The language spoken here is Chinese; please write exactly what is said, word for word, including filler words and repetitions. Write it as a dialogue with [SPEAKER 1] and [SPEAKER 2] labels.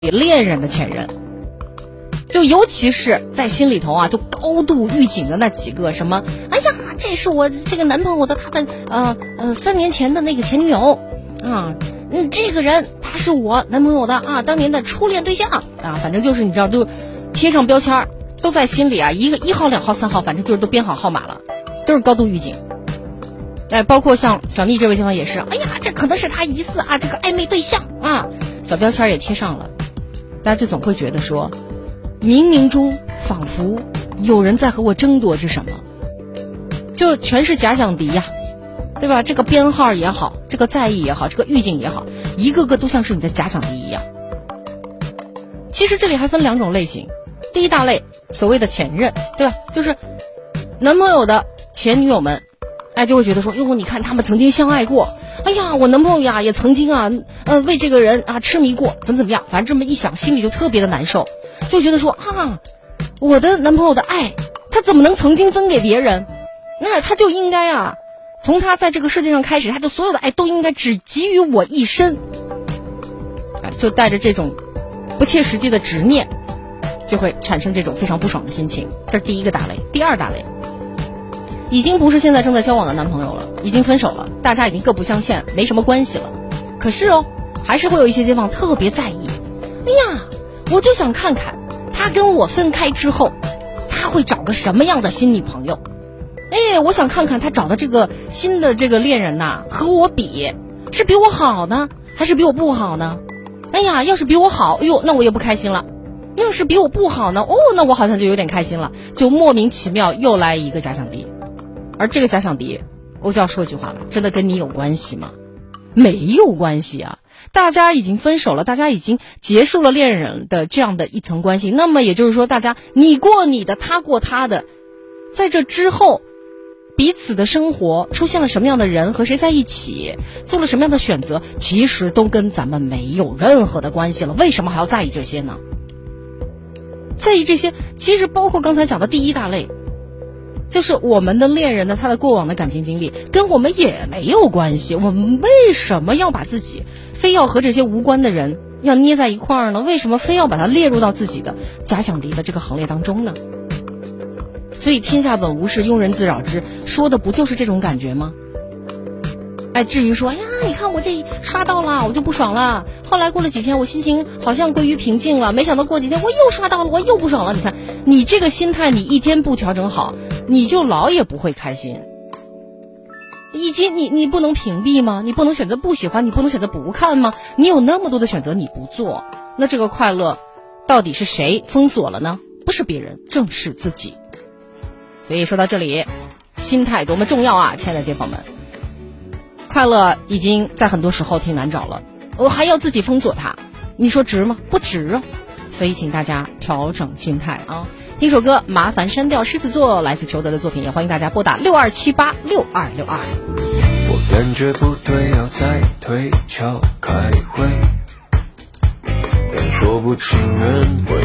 [SPEAKER 1] 恋人的前任，就尤其是在心里头啊，就高度预警的那几个什么，哎呀，这是我这个男朋友的他的呃呃三年前的那个前女友啊，嗯，这个人他是我男朋友的啊当年的初恋对象啊，反正就是你知道都贴上标签，都在心里啊，一个一号两号三号，反正就是都编好号码了，都是高度预警。哎，包括像小蜜这位地方也是，哎呀，这可能是他疑似啊这个暧昧对象啊，小标签也贴上了。大家就总会觉得说，冥冥中仿佛有人在和我争夺着什么，就全是假想敌呀，对吧？这个编号也好，这个在意也好，这个预警也好，一个个都像是你的假想敌一样。其实这里还分两种类型，第一大类所谓的前任，对吧？就是男朋友的前女友们，哎，就会觉得说，哟，你看他们曾经相爱过，哎呀，我男朋友呀也曾经啊，呃，为这个人啊痴迷过，怎么怎么样，反正这么一想，心里就特别的难受，就觉得说啊，我的男朋友的爱，他怎么能曾经分给别人？那他就应该啊，从他在这个世界上开始，他就所有的爱都应该只给予我一身，哎，就带着这种不切实际的执念，就会产生这种非常不爽的心情。这是第一个大类。第二大类，已经不是现在正在交往的男朋友了，已经分手了，大家已经各不相欠，没什么关系了。可是哦，还是会有一些街坊特别在意。哎呀，我就想看看他跟我分开之后，他会找个什么样的新女朋友。哎，我想看看他找的这个新的这个恋人呐，和我比，是比我好呢，还是比我不好呢？哎呀，要是比我好，哎呦，那我也不开心了。要是比我不好呢，哦，那我好像就有点开心了，就莫名其妙又来一个假想敌。而这个假想敌，我就要说句话了，真的跟你有关系吗？没有关系啊，大家已经分手了，大家已经结束了恋人的这样的一层关系，那么也就是说，大家你过你的，他过他的，在这之后，彼此的生活出现了什么样的人，和谁在一起，做了什么样的选择，其实都跟咱们没有任何的关系了，为什么还要在意这些呢？在意这些，其实包括刚才讲的第一大类，就是我们的恋人的他的过往的感情经历跟我们也没有关系，我们为什么要把自己非要和这些无关的人要捏在一块儿呢？为什么非要把它列入到自己的假想敌的这个行列当中呢？所以天下本无事，庸人自扰之，说的不就是这种感觉吗？哎，至于说呀，你看我这刷到了，我就不爽了，后来过了几天，我心情好像归于平静了，没想到过几天我又刷到了，我又不爽了。你看你这个心态，你一天不调整好，你就老也不会开心。以及你你不能屏蔽吗？你不能选择不喜欢，你不能选择不看吗？你有那么多的选择你不做，那这个快乐到底是谁封锁了呢？不是别人，正是自己。所以说到这里，心态多么重要啊，亲爱的街坊们，快乐已经在很多时候挺难找了，我还要自己封锁它，你说值吗？不值啊！所以请大家调整心态啊！听首歌，麻烦删掉狮子座，来自裘德的作品，也欢迎大家拨打六二七八六二六二。
[SPEAKER 2] 我感觉不对，要再推敲开会，但说不清人会